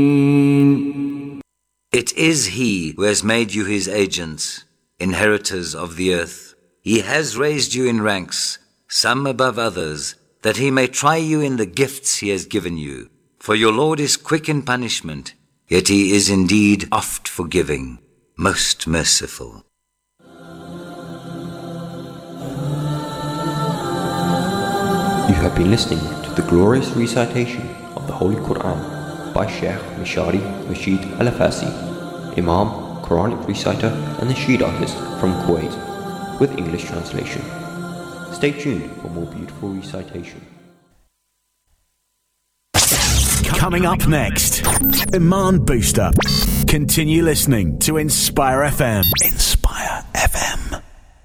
It is He who has made you His agents, inheritors of the earth. He has raised you in ranks, some above others, that He may try you in the gifts He has given you. For your Lord is quick in punishment, yet He is indeed oft forgiving, most merciful. You have been listening to the glorious recitation of the Holy Quran by Sheikh Mishari Rashid Al-Afasi, Imam, Quranic reciter and nasheed artist from Kuwait, with English translation. Stay tuned for more beautiful recitation. Coming up next, Iman Booster. Continue listening to Inspire FM. Inspire FM.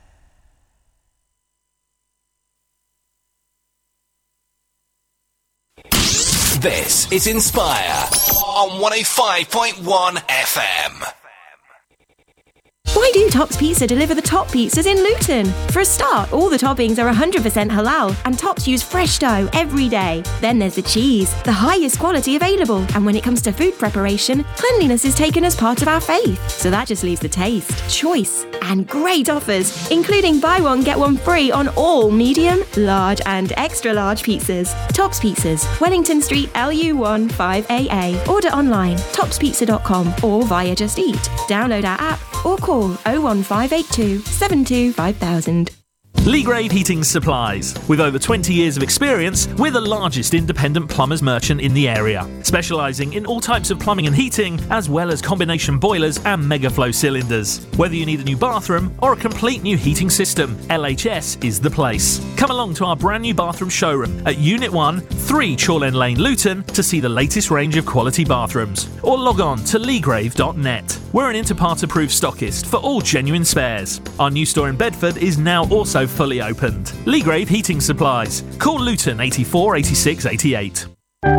This is Inspire on 105.1 FM. Why do Tops Pizza deliver the top pizzas in Luton? For a start, all the toppings are 100% halal and Tops use fresh dough every day. Then there's the cheese, the highest quality available. And when it comes to food preparation, cleanliness is taken as part of our faith. So that just leaves the taste, choice and great offers, including buy one, get one free on all medium, large and extra large pizzas. Tops Pizzas, Wellington Street, LU1 5AA. Order online, topspizza.com or via Just Eat. Download our app or call 01582 72 5000. Leagrave Heating Supplies. With over 20 years of experience, we're the largest independent plumbers merchant in the area, specialising in all types of plumbing and heating, as well as combination boilers and megaflow cylinders. Whether you need a new bathroom or a complete new heating system, LHS is the place. Come along to our brand new bathroom showroom at Unit 1, 3 Chorlend Lane, Luton, to see the latest range of quality bathrooms. Or log on to leagrave.net. We're an Interpart-approved stockist for all genuine spares. Our new store in Bedford is now also fully opened. Leagrave Heating Supplies. Call Luton 84 86 88.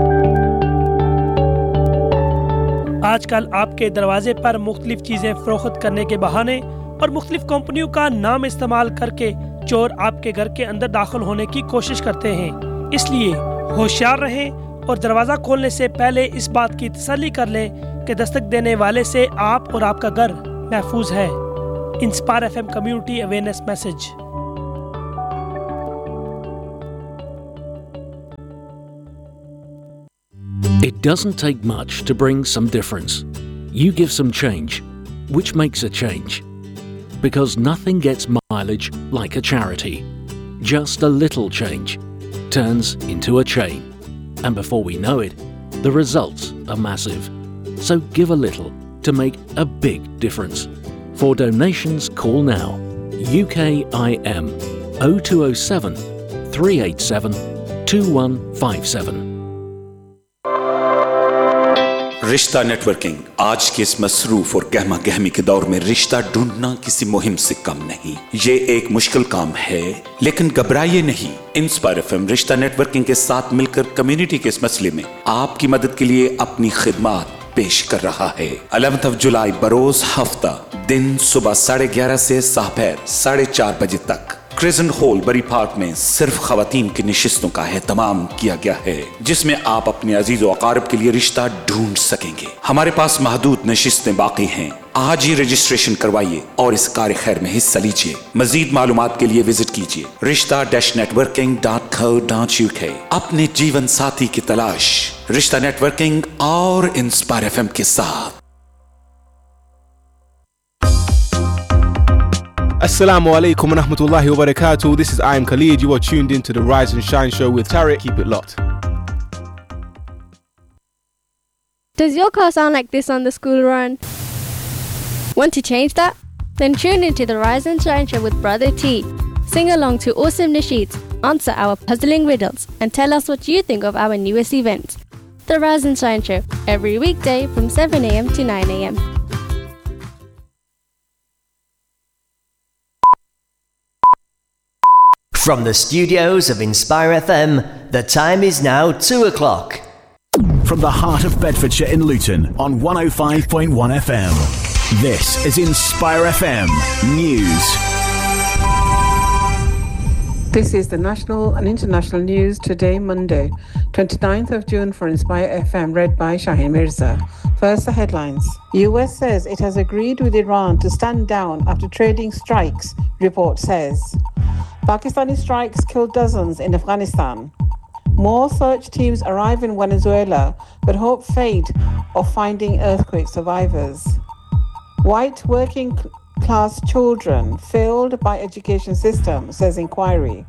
आजकल आपके दरवाजे पर मुख्तलिफ चीजें फरोख्त करने के बहाने और मुख्तलिफ कंपनियों का नाम इस्तेमाल करके चोर आपके घर के अंदर दाखिल होने की कोशिश करते हैं। इसलिए होशियार रहें और दरवाजा खोलने से पहले इस बात की तसल्ली कर लें कि दस्तक देने वाले से आप और आपका घर महफूज है। Inspire FM community awareness message. It doesn't take much to bring some difference. You give some change, which makes a change. Because nothing gets mileage like a charity. Just a little change turns into a chain. And before we know it, the results are massive. So give a little to make a big difference. For donations, call now. UKIM 0207 387 2157. रिश्ता networking आज के इस मसरूफ और गहमा गहमी के दौर में रिश्ता ढूंढना किसी मुहिम से कम नहीं। ये एक मुश्किल काम है, लेकिन घबराइए नहीं। इंस्पायर एफएम रिश्ता नेटवर्किंग के साथ मिलकर कम्युनिटी के इस मसले में आपकी मदद के लिए अपनी खिदमत पेश कर रहा है। 11 जुलाई बरोज हफ्ता दिन सुबह 11:30 से दोपहर 4:30 बजे तक क्रिजेंट हॉल बरी पार्क में सिर्फ खवातीन की निशिस्तों का एहतमाम किया गया है, जिसमें आप अपने अजीज व अकारिब के लिए रिश्ता ढूंढ सकेंगे। हमारे पास महदूद निशिस्तें बाकी हैं। आज ही रजिस्ट्रेशन करवाइए और इस कार्य खैर में हिस्सा लीजिए। मजीद मालूमात के लिए विजिट कीजिए rishta-networking.co.uk। अपने जीवन साथी की तलाश रिश्ता नेटवर्किंग और इंस्पायर एफएम के साथ। Assalamu alaikum wa rahmatullahi wa barakatuh. This is I Am Khalid. You are tuned into the Rise and Shine show with Tariq. Keep it locked. Does your car sound like this on the school run? Want to change that? Then tune into the Rise and Shine show with Brother T. Sing along to awesome nasheeds, answer our puzzling riddles, and tell us what you think of our newest events. The Rise and Shine show, every weekday from 7 a.m. to 9 a.m. From the studios of Inspire FM, the time is now 2 o'clock. From the heart of Bedfordshire in Luton on 105.1 FM. This is Inspire FM News. This is the national and international news today, Monday, 29th of June for Inspire FM, read by Shaheen Mirza. First, the headlines. US says it has agreed with Iran to stand down after trading strikes, report says. Pakistani strikes killed dozens in Afghanistan. More search teams arrive in Venezuela, but hope fade of finding earthquake survivors. White working class children failed by education system, says inquiry.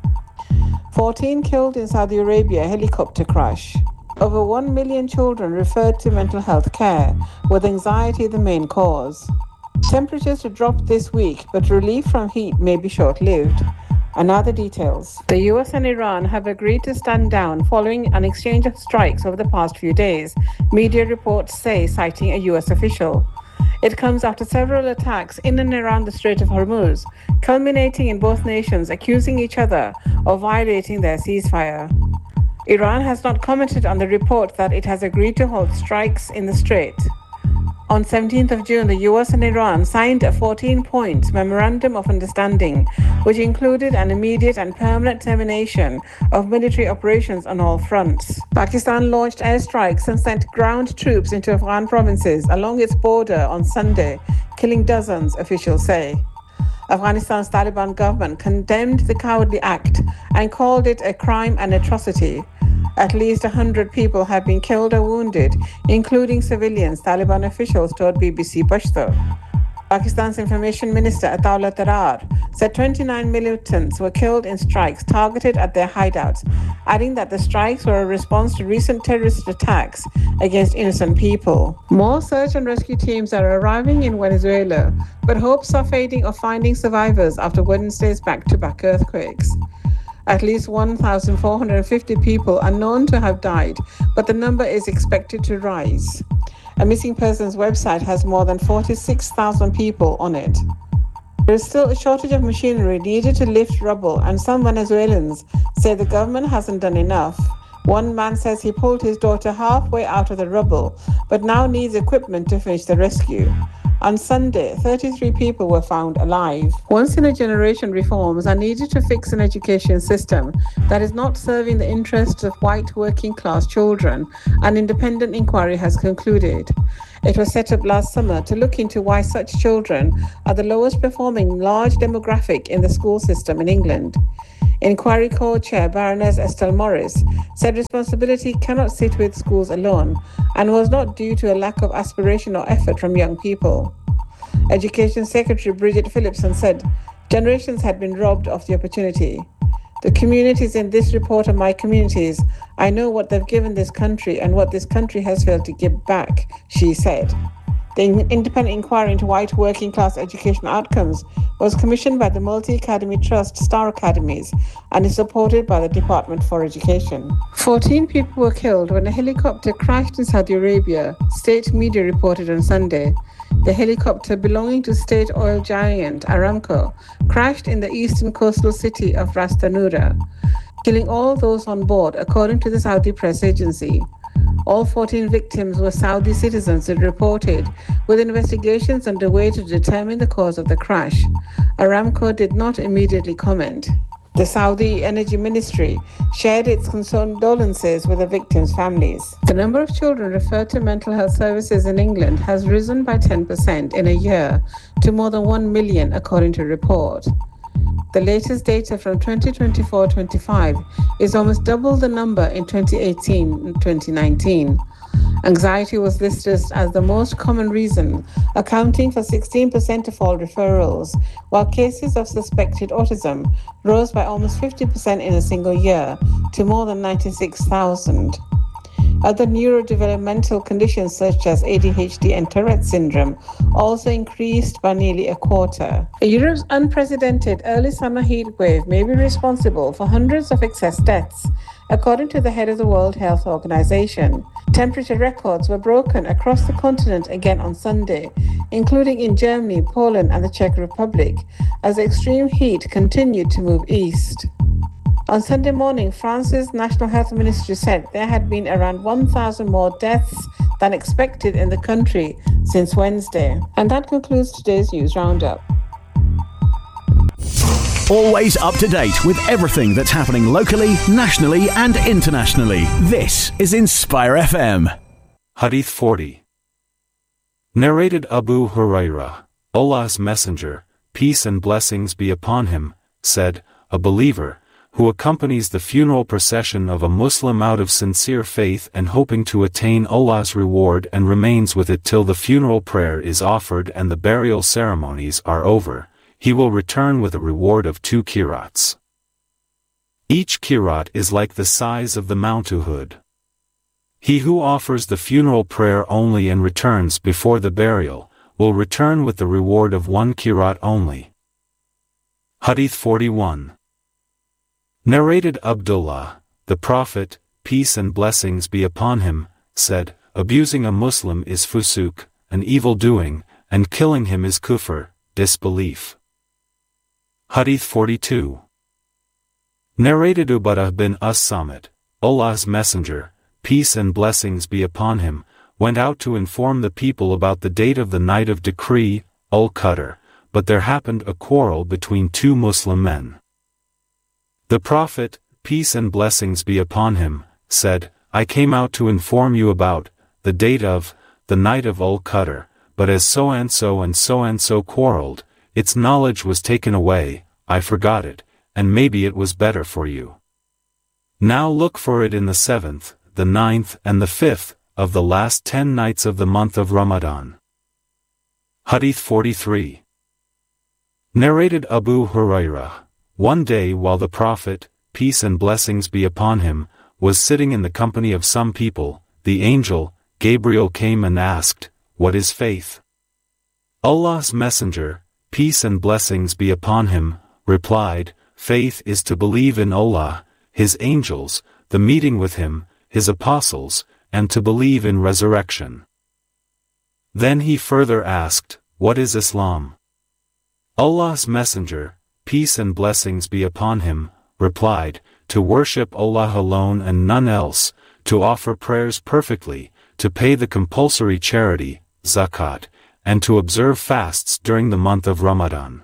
14 killed in Saudi Arabia helicopter crash. Over 1 million children referred to mental health care, with anxiety the main cause. Temperatures to drop this week, but relief from heat may be short-lived. And now the details. The US and Iran have agreed to stand down following an exchange of strikes over the past few days, media reports say, citing a US official. It comes after several attacks in and around the Strait of Hormuz, culminating in both nations accusing each other of violating their ceasefire. Iran has not commented on the report that it has agreed to halt strikes in the strait. On 17th of June, the US and Iran signed a 14-point Memorandum of Understanding, which included an immediate and permanent termination of military operations on all fronts. Pakistan launched airstrikes and sent ground troops into Afghan provinces along its border on Sunday, killing dozens, officials say. Afghanistan's Taliban government condemned the cowardly act and called it a crime and atrocity. At least 100 people have been killed or wounded, including civilians, Taliban officials told BBC Pashto. Pakistan's Information Minister Ataullah Tarar said 29 militants were killed in strikes targeted at their hideouts, adding that the strikes were a response to recent terrorist attacks against innocent people. More search and rescue teams are arriving in Venezuela, but hopes are fading of finding survivors after Wednesday's back-to-back earthquakes. At least 1,450 people are known to have died, but the number is expected to rise. A missing persons website has more than 46,000 people on it. There is still a shortage of machinery needed to lift rubble, and some Venezuelans say the government hasn't done enough. One man says he pulled his daughter halfway out of the rubble, but now needs equipment to finish the rescue. On Sunday, 33 people were found alive. Once-in-a-generation reforms are needed to fix an education system that is not serving the interests of white working-class children, an independent inquiry has concluded. It was set up last summer to look into why such children are the lowest-performing large demographic in the school system in England. Inquiry co-chair Baroness Estelle Morris said responsibility cannot sit with schools alone and was not due to a lack of aspiration or effort from young people. Education Secretary Bridget Phillipson said generations had been robbed of the opportunity. The communities in this report are my communities. I know what they've given this country and what this country has failed to give back, she said. The independent inquiry into white working-class education outcomes was commissioned by the Multi-Academy Trust Star Academies and is supported by the Department for Education. 14 people were killed when a helicopter crashed in Saudi Arabia, state media reported on Sunday. The helicopter belonging to state oil giant Aramco crashed in the eastern coastal city of Ras Tanura, killing all those on board, according to the Saudi press agency. All 14 victims were Saudi citizens, it reported, with investigations underway to determine the cause of the crash. Aramco did not immediately comment. The Saudi Energy Ministry shared its condolences with the victims' families. The number of children referred to mental health services in England has risen by 10% in a year to more than 1 million, according to a report. The latest data from 2024-25 is almost double the number in 2018-2019. Anxiety was listed as the most common reason, accounting for 16% of all referrals, while cases of suspected autism rose by almost 50% in a single year to more than 96,000. Other neurodevelopmental conditions such as ADHD and Tourette syndrome also increased by nearly a quarter. Europe's unprecedented early summer heat wave may be responsible for hundreds of excess deaths, according to the head of the World Health Organization. Temperature records were broken across the continent again on Sunday, including in Germany, Poland, and the Czech Republic, as extreme heat continued to move east. On Sunday morning, France's National Health Ministry said there had been around 1,000 more deaths than expected in the country since Wednesday. And that concludes today's news roundup. Always up to date with everything that's happening locally, nationally and internationally. This is Inspire FM. Hadith 40. Narrated Abu Hurairah, Allah's Messenger, peace and blessings be upon him, said, a believer, who accompanies the funeral procession of a Muslim out of sincere faith and hoping to attain Allah's reward and remains with it till the funeral prayer is offered and the burial ceremonies are over, he will return with a reward of 2 qirats. Each qirat is like the size of the Mount Uhud. He who offers the funeral prayer only and returns before the burial, will return with the reward of 1 qirat only. Hadith 41. Narrated Abdullah, the Prophet, peace and blessings be upon him, said, abusing a Muslim is fusuk, an evil doing, and killing him is kufr, disbelief. Hadith 42. Narrated Ubadah bin As-Samit, Allah's Messenger, peace and blessings be upon him, went out to inform the people about the date of the night of decree, Al-Qadr, but there happened a quarrel between 2 Muslim men. The Prophet, peace and blessings be upon him, said, I came out to inform you about the date of the night of Al-Qadr, but as so-and-so and so-and-so quarreled, its knowledge was taken away, I forgot it, and maybe it was better for you. Now look for it in the 7th, the 9th and the 5th, of the last 10 nights of the month of Ramadan. Hadith 43. Narrated Abu Hurairah, one day while the Prophet, peace and blessings be upon him, was sitting in the company of some people, the angel, Gabriel came and asked, what is faith? Allah's Messenger, peace and blessings be upon him, replied, faith is to believe in Allah, His angels, the meeting with Him, His apostles, and to believe in resurrection. Then he further asked, what is Islam? Allah's Messenger, peace and blessings be upon him, replied, to worship Allah alone and none else, to offer prayers perfectly, to pay the compulsory charity, zakat, and to observe fasts during the month of Ramadan.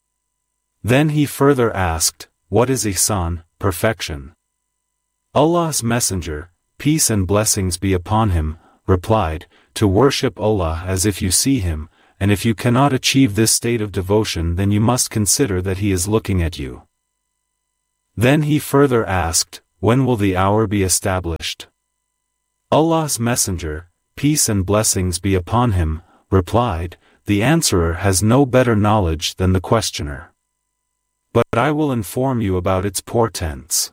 Then he further asked, what is ihsan, perfection? Allah's Messenger, peace and blessings be upon him, replied, to worship Allah as if you see Him, and if you cannot achieve this state of devotion then you must consider that He is looking at you. Then he further asked, when will the hour be established? Allah's Messenger, peace and blessings be upon him, replied, the answerer has no better knowledge than the questioner. But I will inform you about its portents.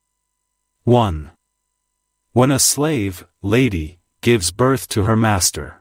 1. When a slave, lady, gives birth to her master.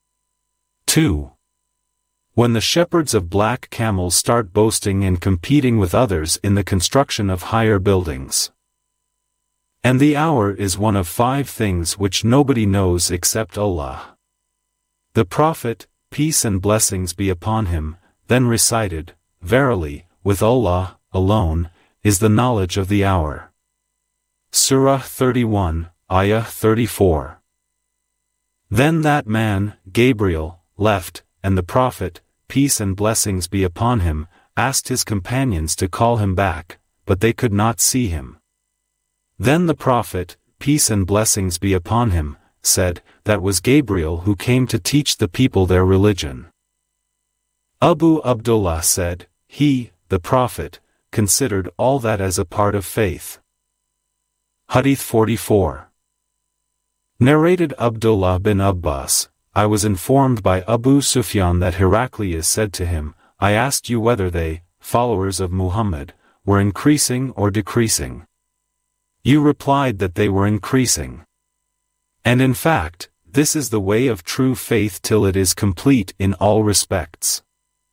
2. When the shepherds of black camels start boasting and competing with others in the construction of higher buildings. And the hour is one of 5 things which nobody knows except Allah. The Prophet, peace and blessings be upon him, then recited, verily, with Allah, alone, is the knowledge of the hour. Surah 31, Ayah 34. Then that man, Gabriel, left, and the Prophet, peace and blessings be upon him, asked his companions to call him back, but they could not see him. Then the Prophet, peace and blessings be upon him, said, that was Gabriel who came to teach the people their religion. Abu Abdullah said, he, the Prophet, considered all that as a part of faith. Hadith 44. Narrated Abdullah bin Abbas, I was informed by Abu Sufyan that Heraclius said to him, I asked you whether they, followers of Muhammad, were increasing or decreasing. You replied that they were increasing. And in fact, this is the way of true faith till it is complete in all respects.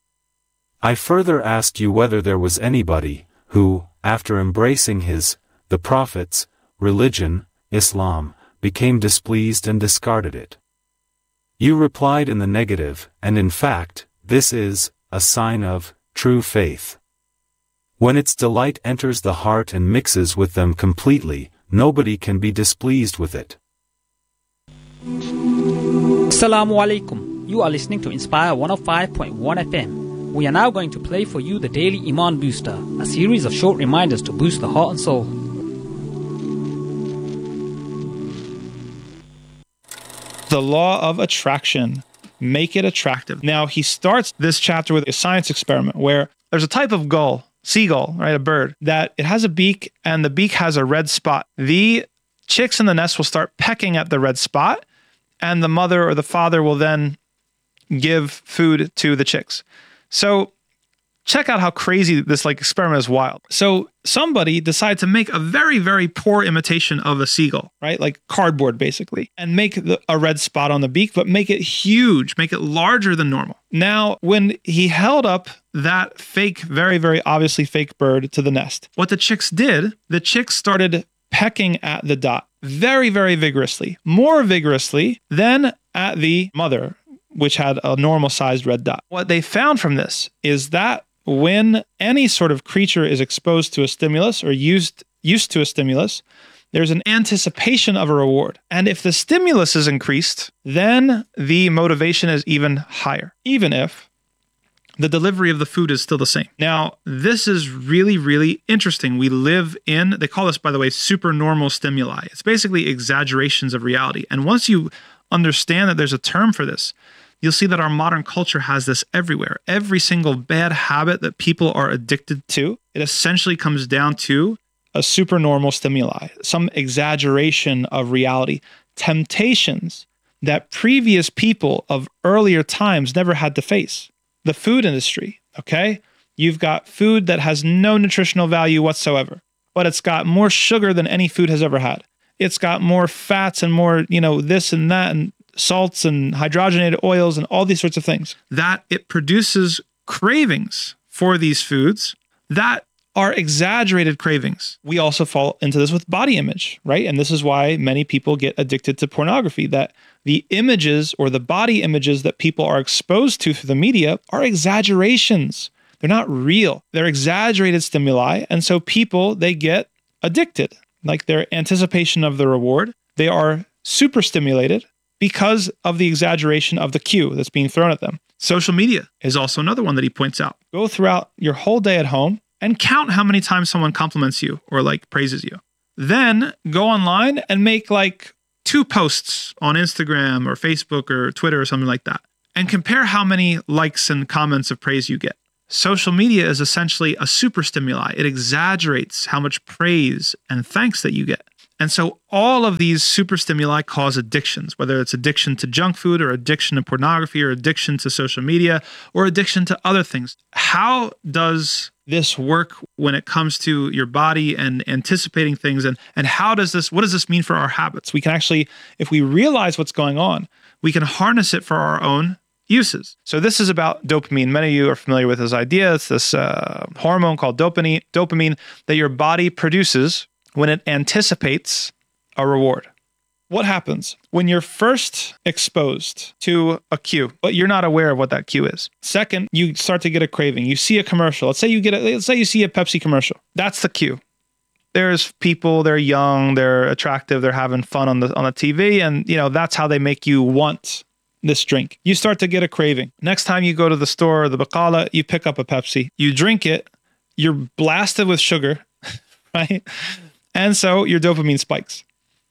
I further asked you whether there was anybody, who, after embracing his, the Prophet's, religion, Islam, became displeased and discarded it. You replied in the negative, and in fact, this is a sign of true faith. When its delight enters the heart and mixes with them completely, nobody can be displeased with it. Assalamu alaikum. You are listening to Inspire 105.1 FM. We are now going to play for you the Daily Iman Booster, a series of short reminders to boost the heart and soul. The law of attraction. Make it attractive. Now, he starts this chapter with a science experiment where there's a type of gull, seagull, right, a bird, that it has a beak and the beak has a red spot. The chicks in the nest will start pecking at the red spot, and the mother or the father will then give food to the chicks. So check out how crazy this experiment is. Wild. So somebody decided to make a very, very poor imitation of a seagull, right? Like cardboard basically, and make a red spot on the beak, but make it huge, make it larger than normal. Now, when he held up that fake, very, very obviously fake bird to the nest, what the chicks did, the chicks started pecking at the dot very, very vigorously, more vigorously than at the mother, which had a normal sized red dot. What they found from this is that when any sort of creature is exposed to a stimulus or used to a stimulus, there's an anticipation of a reward. And if the stimulus is increased, then the motivation is even higher, even if the delivery of the food is still the same. Now, this is really, really interesting. We live in, they call this, by the way, supernormal stimuli. It's basically exaggerations of reality. And once you understand that there's a term for this, you'll see that our modern culture has this everywhere. Every single bad habit that people are addicted to, it essentially comes down to a supernormal stimuli, some exaggeration of reality, temptations that previous people of earlier times never had to face. The food industry, okay? You've got food that has no nutritional value whatsoever, but it's got more sugar than any food has ever had. It's got more fats and more, this and that, and salts and hydrogenated oils and all these sorts of things, that it produces cravings for these foods that are exaggerated cravings. We also fall into this with body image, right? And this is why many people get addicted to pornography, that the images or the body images that people are exposed to through the media are exaggerations. They're not real. They're exaggerated stimuli. And so people, they get addicted, like their anticipation of the reward. They are super stimulated because of the exaggeration of the cue that's being thrown at them. Social media is also another one that he points out. Go throughout your whole day at home and count how many times someone compliments you or praises you. Then go online and make 2 posts on Instagram or Facebook or Twitter or something like that, and compare how many likes and comments of praise you get. Social media is essentially a super stimuli. It exaggerates how much praise and thanks that you get. And so all of these super stimuli cause addictions, whether it's addiction to junk food or addiction to pornography or addiction to social media or addiction to other things. How does this work when it comes to your body and anticipating things? And what does this mean for our habits? We can actually, if we realize what's going on, we can harness it for our own uses. So this is about dopamine. Many of you are familiar with this idea. It's this hormone called dopamine that your body produces when it anticipates a reward. What happens when you're first exposed to a cue, but you're not aware of what that cue is? Second, you start to get a craving. You see a commercial. Let's say you see a Pepsi commercial. That's the cue. There's people, they're young, they're attractive, they're having fun on the TV, and that's how they make you want this drink. You start to get a craving. Next time you go to the store or the baqala, you pick up a Pepsi. You drink it. You're blasted with sugar, right? And so your dopamine spikes.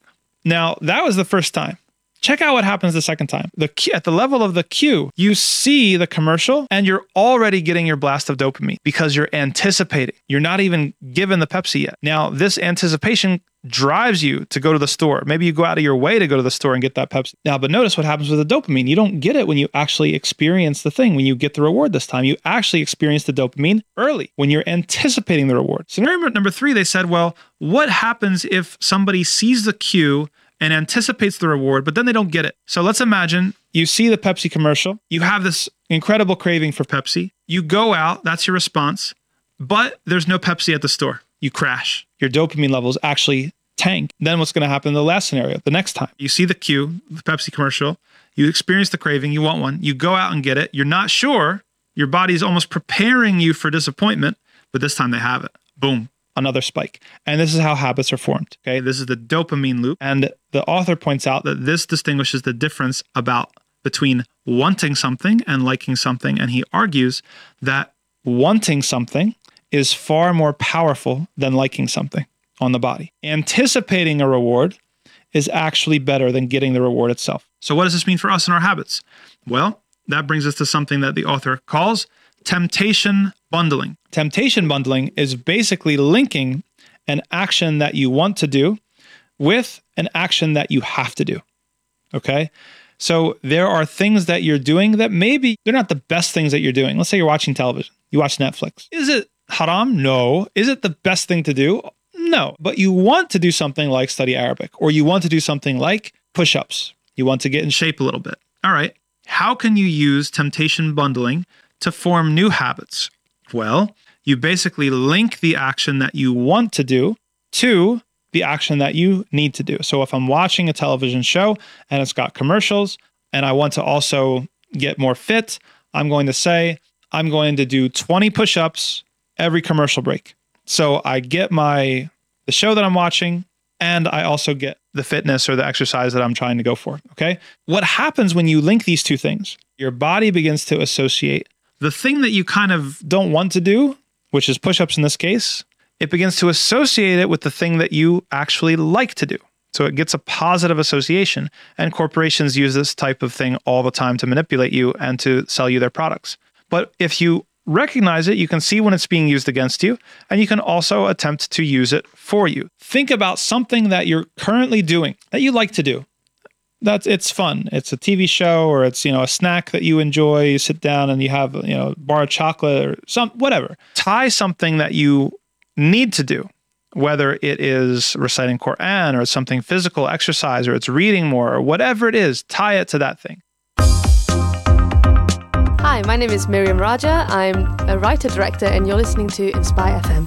Now, that was the first time. Check out what happens the second time. At the level of the cue, you see the commercial and you're already getting your blast of dopamine because you're anticipating. You're not even given the Pepsi yet. Now, this anticipation drives you to go to the store. Maybe you go out of your way to go to the store and get that Pepsi. Now, but notice what happens with the dopamine. You don't get it when you actually experience the thing, when you get the reward this time. You actually experience the dopamine early when you're anticipating the reward. Scenario number 3, they said, well, what happens if somebody sees the cue and anticipates the reward, but then they don't get it? So let's imagine you see the Pepsi commercial. You have this incredible craving for Pepsi. You go out, that's your response, but there's no Pepsi at the store. You crash. Your dopamine levels actually tank. Then what's going to happen in the last scenario? The next time you see the cue, the Pepsi commercial, you experience the craving, you want one, you go out and get it. You're not sure. Your body's almost preparing you for disappointment, but this time they have it. Boom. Another spike. And this is how habits are formed. Okay. This is the dopamine loop. And the author points out that this distinguishes the difference about between wanting something and liking something, and he argues that wanting something is far more powerful than liking something on the body. Anticipating a reward is actually better than getting the reward itself. So what does this mean for us and our habits? Well, that brings us to something that the author calls temptation bundling. Temptation bundling is basically linking an action that you want to do with an action that you have to do. Okay? So there are things that you're doing that maybe they're not the best things that you're doing. Let's say you're watching television. You watch Netflix. Is it haram? No. Is it the best thing to do? No. But you want to do something like study Arabic, or you want to do something like push-ups. You want to get in shape a little bit. All right. How can you use temptation bundling to form new habits? Well, you basically link the action that you want to do to the action that you need to do. So if I'm watching a television show and it's got commercials and I want to also get more fit, I'm going to say, I'm going to do 20 push-ups every commercial break. So I get the show that I'm watching, and I also get the fitness or the exercise that I'm trying to go for, okay? What happens when you link these two things? Your body begins to associate the thing that you kind of don't want to do, which is push-ups in this case. It begins to associate it with the thing that you actually like to do. So it gets a positive association, and corporations use this type of thing all the time to manipulate you and to sell you their products. But if you recognize it, you can see when it's being used against you, and you can also attempt to use it for you. Think about something that you're currently doing that you like to do. It's fun. It's a TV show, or it's, a snack that you enjoy. You sit down and you have, a bar of chocolate or whatever. Tie something that you need to do, whether it is reciting Quran or it's something physical, exercise, or it's reading more, or whatever it is, tie it to that thing. Hi, my name is Miriam Raja. I'm a writer-director, and you're listening to Inspire FM.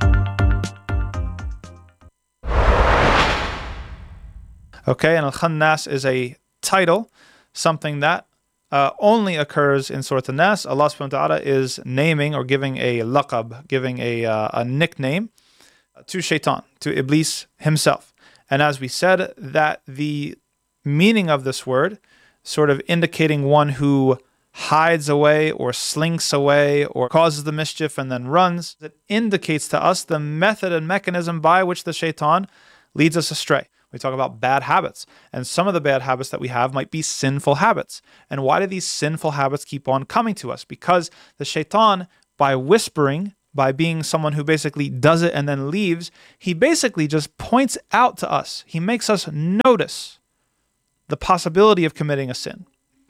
Okay, and Al-Khannas is a title, something that only occurs in Surah An-Nas. Allah subhanahu wa ta'ala is naming or giving a laqab, giving a nickname to Shaitan, to Iblis himself. And as we said, that the meaning of this word, sort of indicating one who hides away or slinks away or causes the mischief and then runs, it indicates to us the method and mechanism by which the Shaitan leads us astray. We talk about bad habits, and some of the bad habits that we have might be sinful habits. And why do these sinful habits keep on coming to us? Because the Shaitan, by whispering, by being someone who basically does it and then leaves, he basically just points out to us. He makes us notice the possibility of committing a sin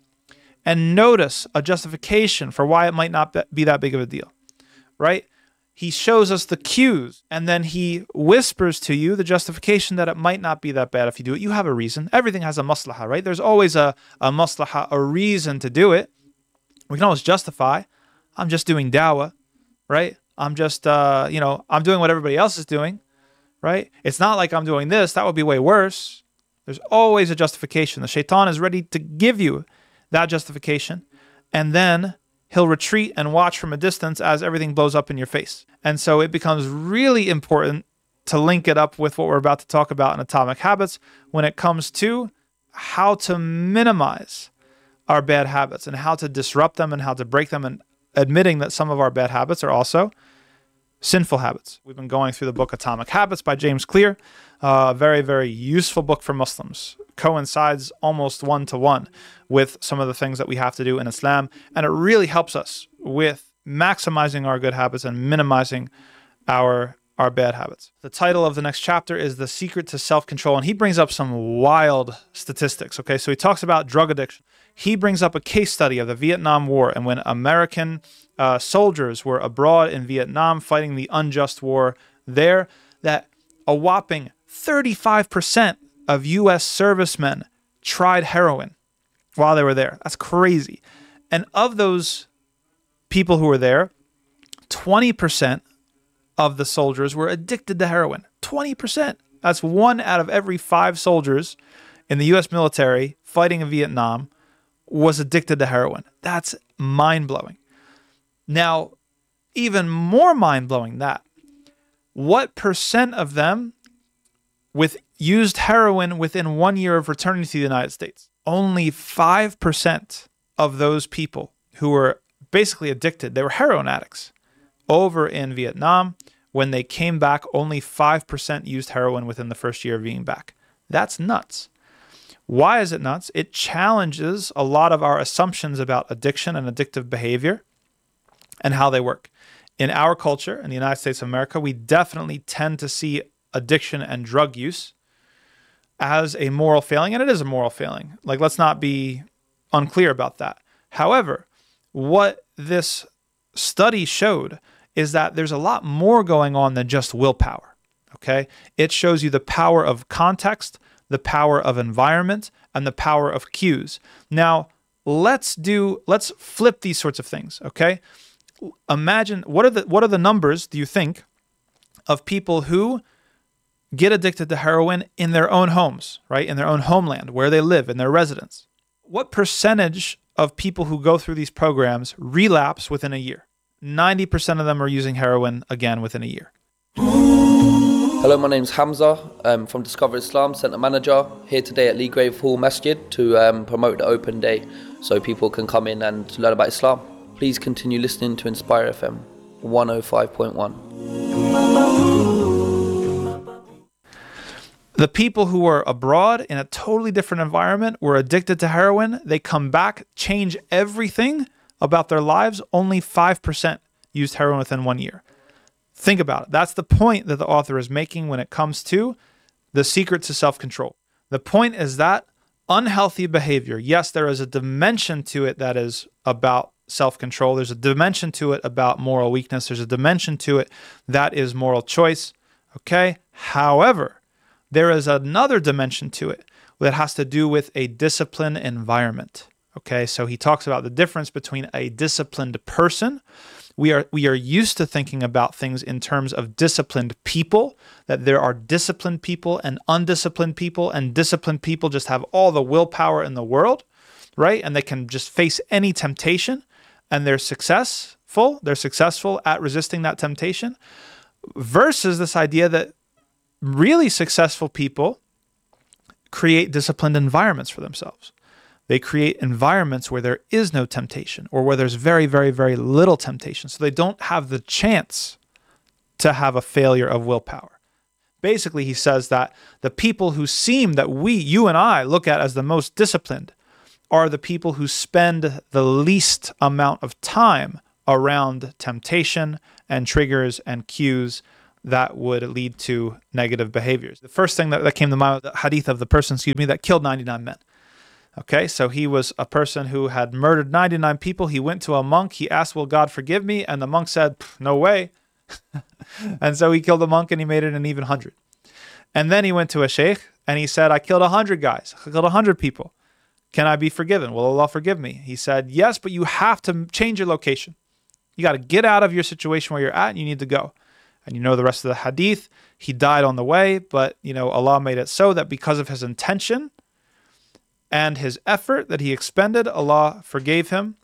and notice a justification for why it might not be that big of a deal, right? He shows us the cues, and then he whispers to you the justification that it might not be that bad if you do it. You have a reason. Everything has a maslaha, right? There's always a maslaha, a reason to do it. We can always justify. I'm just doing dawah, right? I'm just, I'm doing what everybody else is doing, right? It's not like I'm doing this. That would be way worse. There's always a justification. The Shaitan is ready to give you that justification, and then he'll retreat and watch from a distance as everything blows up in your face. And so it becomes really important to link it up with what we're about to talk about in Atomic Habits when it comes to how to minimize our bad habits and how to disrupt them and how to break them, and admitting that some of our bad habits are also sinful habits. We've been going through the book Atomic Habits by James Clear, a very, very useful book for Muslims. Coincides almost one-to-one with some of the things that we have to do in Islam, and it really helps us with maximizing our good habits and minimizing our bad habits. The title of the next chapter is The Secret to Self-Control, and he brings up some wild statistics. Okay, so he talks about drug addiction. He brings up a case study of the Vietnam War, and when American soldiers were abroad in Vietnam fighting the unjust war there, that a whopping 35% of U.S. servicemen tried heroin while they were there. That's crazy. And of those people who were there, 20% of the soldiers were addicted to heroin. 20%. That's 1 out of every 5 soldiers in the U.S. military fighting in Vietnam was addicted to heroin. That's mind-blowing. Now, even more mind-blowing that, what percent of them used heroin within 1 year of returning to the United States? only 5% of those people who were basically addicted, they were heroin addicts. Over in Vietnam, when they came back, only 5% used heroin within the first year of being back. That's nuts. Why is it nuts? It challenges a lot of our assumptions about addiction and addictive behavior and how they work. In our culture, in the United States of America, we definitely tend to see addiction and drug use as a moral failing, and it is a moral failing. Like, let's not be unclear about that. However, what this study showed is that there's a lot more going on than just willpower, okay? It shows you the power of context, the power of environment, and the power of cues. Now, let's flip these sorts of things, okay? Imagine, what are the numbers, do you think, of people who get addicted to heroin in their own homes, right? In their own homeland, where they live, in their residence. What percentage of people who go through these programs relapse within a year? 90% of them are using heroin again within a year. Hello, my name's Hamza. I'm from Discover Islam, Centre Manager, here today at Lee Grave Hall Masjid to promote the open day so people can come in and learn about Islam. Please continue listening to Inspire FM 105.1. The people who were abroad in a totally different environment were addicted to heroin. They come back, change everything about their lives. Only 5% used heroin within 1 year. Think about it. That's the point that the author is making when it comes to the secret to self-control. The point is that unhealthy behavior, yes, there is a dimension to it that is about self-control. There's a dimension to it about moral weakness. There's a dimension to it that is moral choice. Okay? However, there is another dimension to it that has to do with a disciplined environment. Okay, so he talks about the difference between a disciplined person. We are used to thinking about things in terms of disciplined people, that there are disciplined people and undisciplined people, and disciplined people just have all the willpower in the world, right? And they can just face any temptation, and they're successful at resisting that temptation, versus this idea that really successful people create disciplined environments for themselves. They create environments where there is no temptation, or where there's very, very, very little temptation. So they don't have the chance to have a failure of willpower. Basically, he says that the people who seem that you and I look at as the most disciplined are the people who spend the least amount of time around temptation and triggers and cues that would lead to negative behaviors. The first thing that came to mind was the hadith of the person, that killed 99 men. Okay, so he was a person who had murdered 99 people. He went to a monk. He asked, will God forgive me? And the monk said, no way. And so he killed a monk and he made it an even 100. And then he went to a sheikh and he said, I killed 100 guys. I killed 100 people. Can I be forgiven? Will Allah forgive me? He said, yes, but you have to change your location. You got to get out of your situation where you're at and you need to go. And you know the rest of the hadith. He died on the way, but Allah made it so that because of his intention and his effort that he expended, Allah forgave him,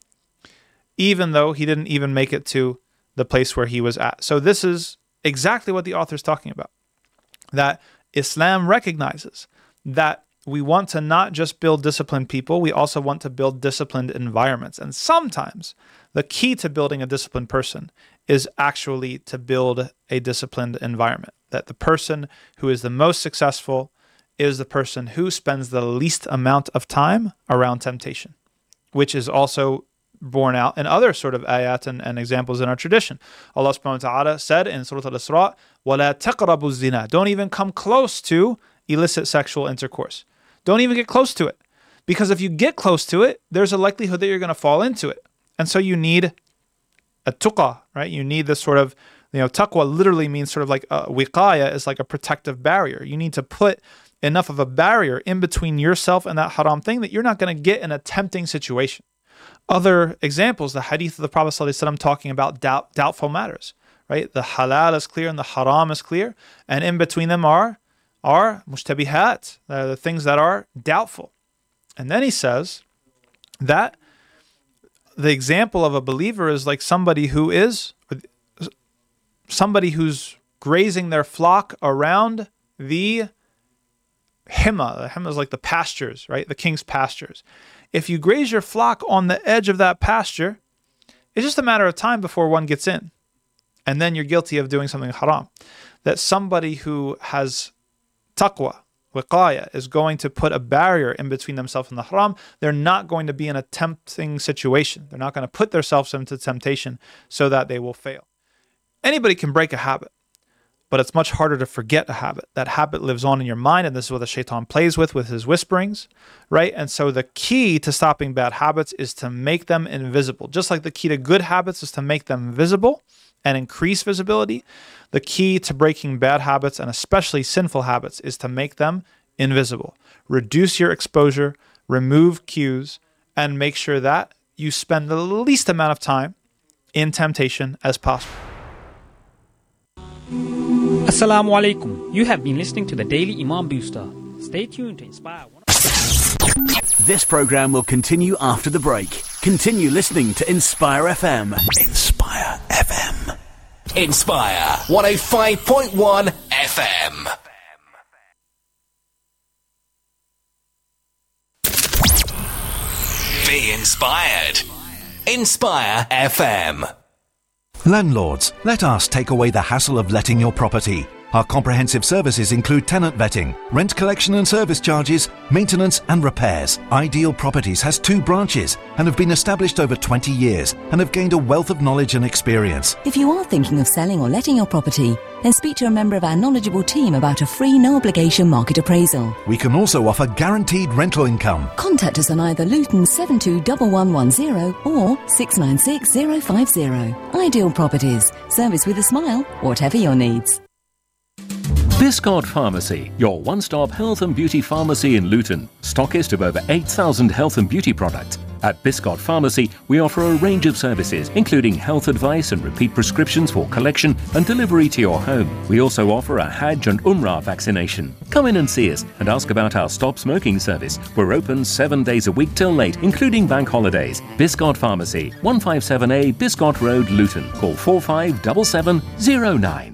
even though he didn't even make it to the place where he was at. So this is exactly what the author is talking about. That Islam recognizes that we want to not just build disciplined people, we also want to build disciplined environments. And sometimes the key to building a disciplined person is actually to build a disciplined environment. That the person who is the most successful is the person who spends the least amount of time around temptation, which is also borne out in other sort of ayat and examples in our tradition. Allah subhanahu wa ta'ala said in Surah Al-Isra, وَلَا تَقْرَبُوا الزِّنَا. Don't even come close to illicit sexual intercourse. Don't even get close to it. Because if you get close to it, there's a likelihood that you're going to fall into it. And so you need a tuqa, right? You need this sort of, taqwa literally means sort of like a wiqaya, is like a protective barrier. You need to put enough of a barrier in between yourself and that haram thing that you're not going to get in a tempting situation. Other examples, the hadith of the Prophet ﷺ talking about doubtful matters, right? The halal is clear and the haram is clear, and in between them are mushtabihat, the things that are doubtful. And then he says that the example of a believer is like somebody who's grazing their flock around the hima. The hima is like the pastures, right? The king's pastures. If you graze your flock on the edge of that pasture, it's just a matter of time before one gets in. And then you're guilty of doing something haram. That somebody who has taqwa, wiqaya, is going to put a barrier in between themselves and the haram. They're not going to be in a tempting situation. They're not going to put themselves into temptation so that they will fail. Anybody can break a habit, but it's much harder to forget a habit. That habit lives on in your mind, and this is what the shaitan plays with his whisperings, right? And so the key to stopping bad habits is to make them invisible. Just like the key to good habits is to make them visible and increase visibility, the key to breaking bad habits, and especially sinful habits, is to make them invisible. Reduce your exposure, remove cues, and make sure that you spend the least amount of time in temptation as possible. Assalamu alaikum. You have been listening to the Daily Imam Booster. Stay tuned to Inspire. This program will continue after the break. Continue listening to Inspire FM. Inspire FM. Inspire 105.1 FM. Be inspired. Inspire FM. Landlords, let us take away the hassle of letting your property. Our comprehensive services include tenant vetting, rent collection and service charges, maintenance and repairs. Ideal Properties has 2 branches and have been established over 20 years and have gained a wealth of knowledge and experience. If you are thinking of selling or letting your property, then speak to a member of our knowledgeable team about a free no-obligation market appraisal. We can also offer guaranteed rental income. Contact us on either Luton 721110 or 696050. Ideal Properties. Service with a smile, whatever your needs. Biscot Pharmacy, your one-stop health and beauty pharmacy in Luton. Stockist of over 8,000 health and beauty products. At Biscot Pharmacy, we offer a range of services, including health advice and repeat prescriptions for collection and delivery to your home. We also offer a Hajj and Umrah vaccination. Come in and see us and ask about our stop smoking service. We're open 7 days a week till late, including bank holidays. Biscot Pharmacy, 157A Biscot Road, Luton. Call 457709.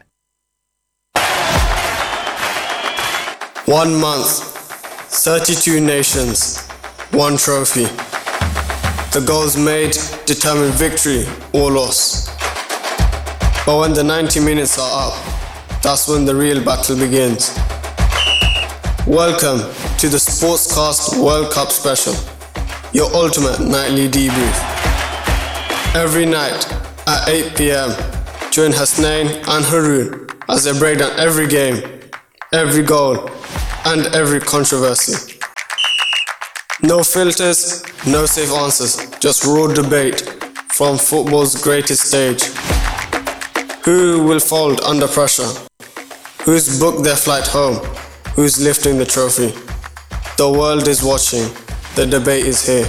1 month, 32 nations, 1 trophy. The goals made determine victory or loss. But when the 90 minutes are up, that's when the real battle begins. Welcome to the Sportscast World Cup Special, your ultimate nightly debrief. Every night at 8 p.m, join Hasnain and Haroon as they break down every game, every goal, and every controversy. No filters, no safe answers, just raw debate from football's greatest stage. Who will fold under pressure? Who's booked their flight home? Who's lifting the trophy? The world is watching. The debate is here.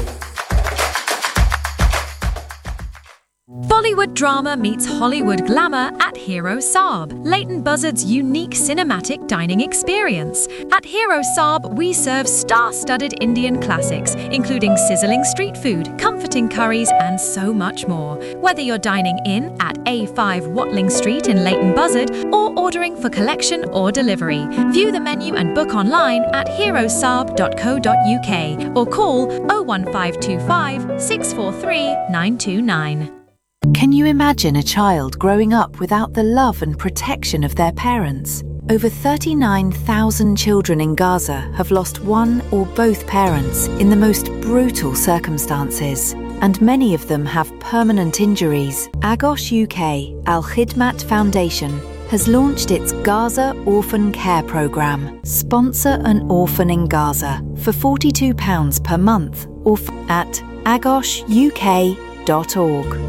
Bollywood drama meets Hollywood glamour at Hero Saab, Leighton Buzzard's unique cinematic dining experience. At Hero Saab, we serve star-studded Indian classics, including sizzling street food, comforting curries, and so much more. Whether you're dining in at A5 Watling Street in Leighton Buzzard or ordering for collection or delivery, view the menu and book online at herosaab.co.uk or call 01525 643 929. Can you imagine a child growing up without the love and protection of their parents? Over 39,000 children in Gaza have lost one or both parents in the most brutal circumstances, and many of them have permanent injuries. Agos UK Al Khidmat Foundation has launched its Gaza Orphan Care Programme. Sponsor an orphan in Gaza for £42 per month or at agosuk.org.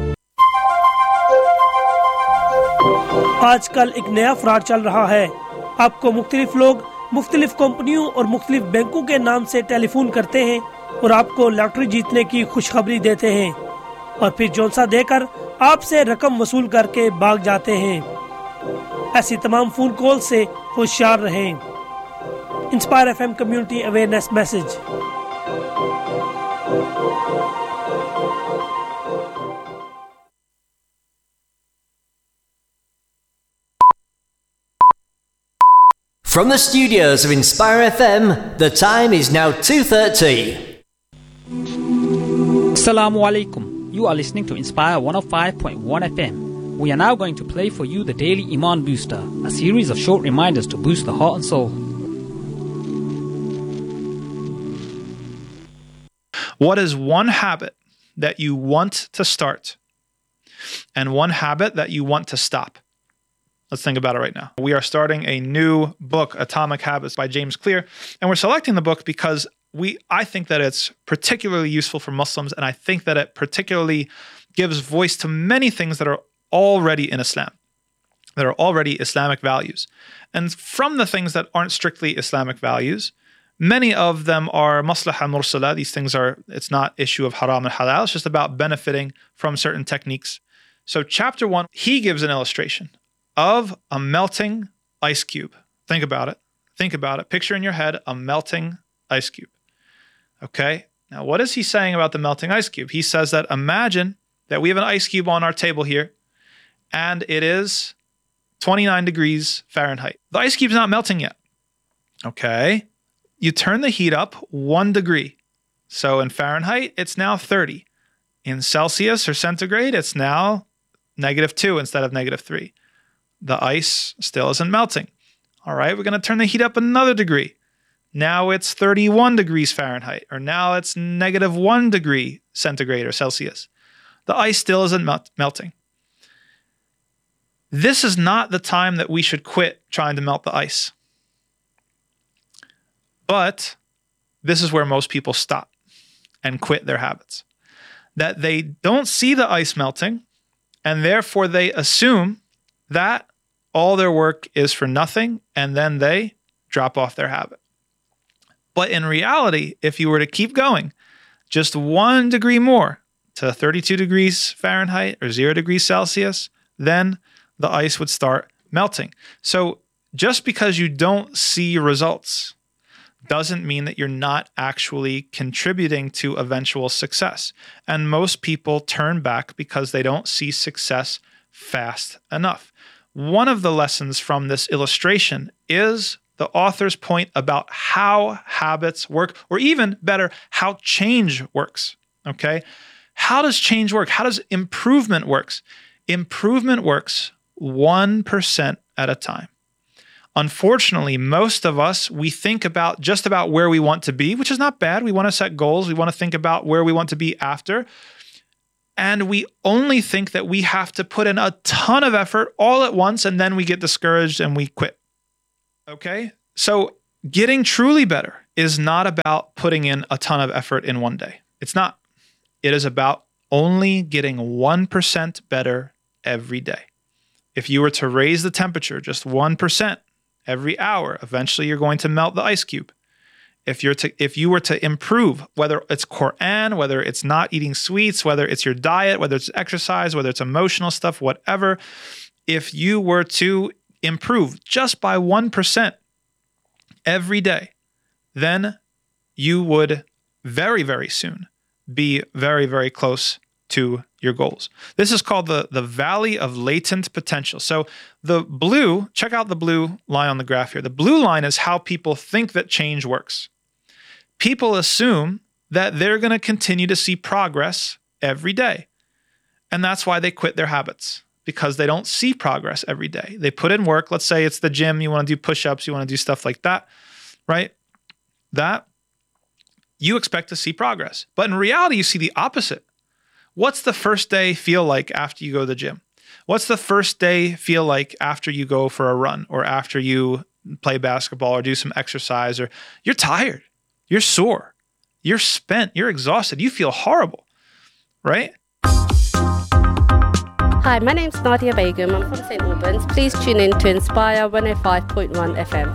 आजकल एक नया fraud चल रहा है। आपको मुख्तलिफ लोग मुख्तलिफ कंपनियों और मुख्तलिफ बैंकों के नाम से टेलीफोन करते हैं और आपको लॉटरी जीतने की खुशखबरी देते हैं और फिर जोनसा देकर आपसे रकम वसूल करके भाग जाते हैं। ऐसी तमाम फोन कॉल से होशियार रहें। Inspire FM community awareness message. From the studios of Inspire FM, the time is now 2:30. Assalamu alaikum. You are listening to Inspire 105.1 FM. We are now going to play for you the Daily Iman Booster, a series of short reminders to boost the heart and soul. What is one habit that you want to start and one habit that you want to stop? Let's think about it right now. We are starting a new book, Atomic Habits by James Clear, and we're selecting the book because I think that it's particularly useful for Muslims, and I think that it particularly gives voice to many things that are already in Islam, that are already Islamic values. And from the things that aren't strictly Islamic values, many of them are maslaha mursala. These things it's not issue of haram and halal. It's just about benefiting from certain techniques. So chapter 1, he gives an illustration of a melting ice cube. Think about it. Think about it. Picture in your head a melting ice cube. Okay? Now, what is he saying about the melting ice cube? He says that imagine that we have an ice cube on our table here, and it is 29 degrees Fahrenheit. The ice cube's not melting yet. Okay? You turn the heat up 1 degree. So in Fahrenheit, it's now 30. In Celsius or centigrade, it's now -2 instead of -3. The ice still isn't melting. All right, we're going to turn the heat up another degree. Now it's 31 degrees Fahrenheit, or now it's -1 degree centigrade or Celsius. The ice still isn't melting. This is not the time that we should quit trying to melt the ice. But this is where most people stop and quit their habits. That they don't see the ice melting, and therefore they assume that all their work is for nothing, and then they drop off their habit. But in reality, if you were to keep going just 1 degree more to 32 degrees Fahrenheit or 0 degrees Celsius, then the ice would start melting. So just because you don't see results doesn't mean that you're not actually contributing to eventual success. And most people turn back because they don't see success fast enough. One of the lessons from this illustration is the author's point about how habits work, or even better, how change works. Okay? How does change work? How does improvement work? Improvement works 1% at a time. Unfortunately, most of us, we think just about where we want to be, which is not bad. We want to set goals. We want to think about where we want to be after. And we only think that we have to put in a ton of effort all at once, and then we get discouraged and we quit. Okay? So getting truly better is not about putting in a ton of effort in one day. It's not. It is about only getting 1% better every day. If you were to raise the temperature just 1% every hour, eventually you're going to melt the ice cube. If you were to improve, whether it's Quran, whether it's not eating sweets, whether it's your diet, whether it's exercise, whether it's emotional stuff, whatever, if you were to improve just by 1% every day, then you would very, very soon be very, very close to your goals. This is called the valley of latent potential. So the blue, check out the blue line on the graph here. The blue line is how people think that change works. People assume that they're going to continue to see progress every day. And that's why they quit their habits, because they don't see progress every day. They put in work. Let's say it's the gym. You want to do push-ups. You want to do stuff like that, right? That you expect to see progress. But in reality, you see the opposite. What's the first day feel like after you go to the gym? What's the first day feel like after you go for a run, or after you play basketball or do some exercise? Or you're tired. You're sore. You're spent. You're exhausted. You feel horrible, right? Hi, my name's Nadia Begum. I'm from St. Albans. Please tune in to Inspire 105.1 FM.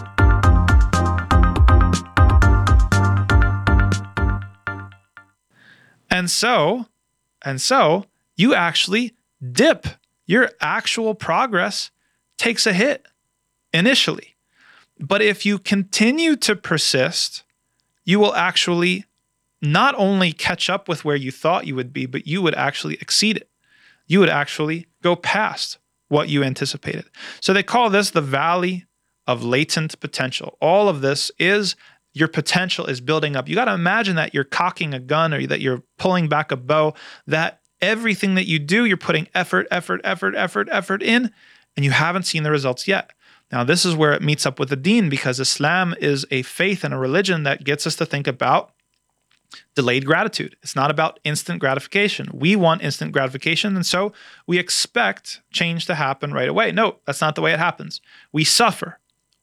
And so you actually dip. Your actual progress takes a hit initially. But if you continue to persist, you will actually not only catch up with where you thought you would be, but you would actually exceed it. You would actually go past what you anticipated. So they call this the valley of latent potential. All of this is your potential is building up. You got to imagine that you're cocking a gun or that you're pulling back a bow, that everything that you do, you're putting effort in, and you haven't seen the results yet. Now, this is where it meets up with the deen, because Islam is a faith and a religion that gets us to think about delayed gratitude. It's not about instant gratification. We want instant gratification, and so we expect change to happen right away. No, that's not the way it happens. We suffer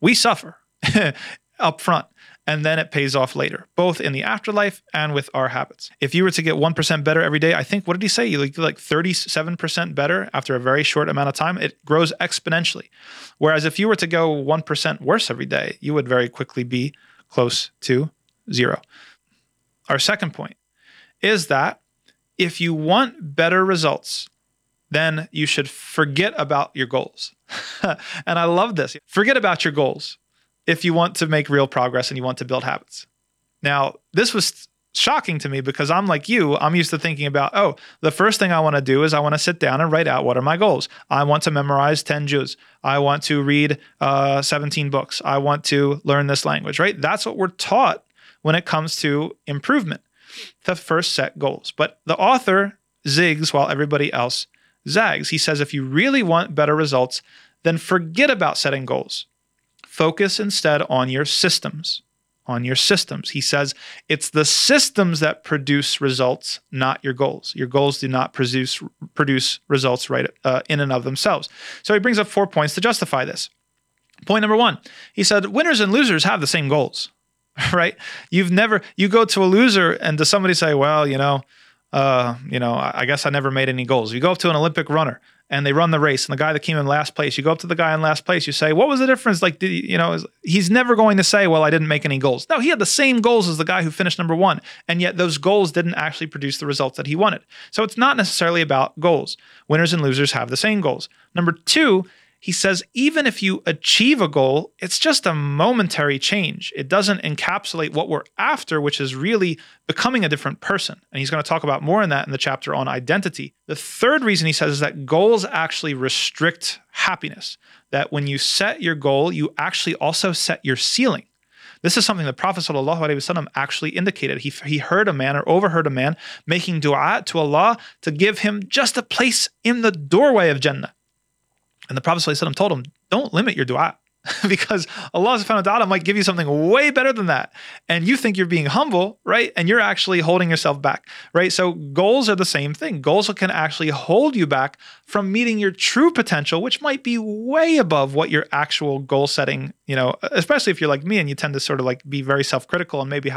up front, and then it pays off later, both in the afterlife and with our habits. If you were to get 1% better every day, I think, what did he say? You like 37% better after a very short amount of time. It grows exponentially. Whereas if you were to go 1% worse every day, you would very quickly be close to zero. Our second point is that if you want better results, then you should forget about your goals. And I love this. Forget about your goals if you want to make real progress and you want to build habits. Now, this was shocking to me because I'm like you. I'm used to thinking about, the first thing I want to do is I want to sit down and write out what are my goals. I want to memorize 10 juz. I want to read 17 books. I want to learn this language, right? That's what we're taught when it comes to improvement, the first set goals. But the author zigs while everybody else zags. He says, if you really want better results, then forget about setting goals. Focus instead on your systems. He says, it's the systems that produce results, not your goals. Your goals do not produce results right in and of themselves. So he brings up 4 points to justify this. Point number 1, he said, winners and losers have the same goals. Right? You go to a loser and does somebody say, well, I guess I never made any goals. You go up to an Olympic runner and they run the race and the guy that came in last place, you go up to the guy in last place, you say, what was the difference? He's never going to say, well, I didn't make any goals. No, he had the same goals as the guy who finished number 1. And yet those goals didn't actually produce the results that he wanted. So it's not necessarily about goals. Winners and losers have the same goals. Number 2, he says, even if you achieve a goal, it's just a momentary change. It doesn't encapsulate what we're after, which is really becoming a different person. And he's going to talk about more in that in the chapter on identity. The third reason he says is that goals actually restrict happiness. That when you set your goal, you actually also set your ceiling. This is something the Prophet ﷺ actually indicated. He heard a man or overheard a man making dua to Allah to give him just a place in the doorway of Jannah. And the Prophet ﷺ told him, don't limit your dua because Allah subhanahu wa ta'ala might give you something way better than that. And you think you're being humble, right? And you're actually holding yourself back, right? So goals are the same thing. Goals can actually hold you back from meeting your true potential, which might be way above what your actual goal setting, especially if you're like me and you tend to sort of like be very self-critical and maybe have